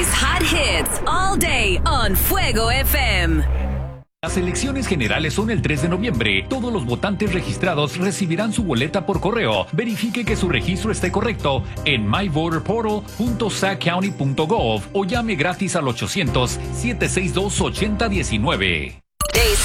Today's hot hits all day on Fuego FM. Las elecciones generales son el 3 de noviembre. Todos los votantes registrados recibirán su boleta por correo. Verifique que su registro esté correcto en myvoterportal.sackcounty.gov o llame gratis al 800-762-8019. Today's